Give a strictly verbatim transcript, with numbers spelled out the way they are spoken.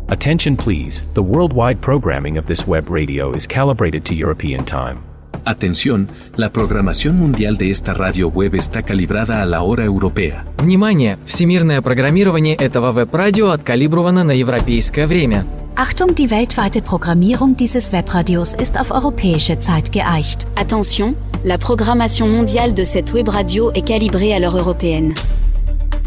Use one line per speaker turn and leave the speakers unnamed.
Attention please, the worldwide programming of this web radio is calibrated to European time.
Atención, la programación mundial de esta radio web está calibrada a la hora europea.
Внимание! Всемирное программирование этого веб-радио откалибровано на европейское время.
Achtung, die weltweite Programmierung dieses Webradios ist auf europäische Zeit geeicht.
Attention, la programmation mondiale de cette web radio est calibrée à l'heure européenne.